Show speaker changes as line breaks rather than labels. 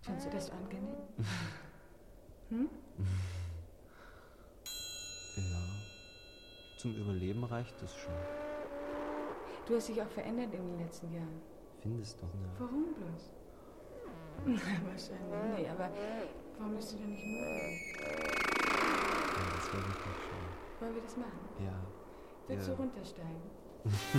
Findest du das angenehm? Hm?
Ja, zum Überleben reicht es schon.
Du hast dich auch verändert in den letzten Jahren.
Findest doch nicht.
Warum bloß? Wahrscheinlich. Nee, aber warum bist du denn nicht mutig?
Ja, das wäre wirklich schön.
Wollen wir das machen?
Ja.
Willst
Ja.
du runtersteigen?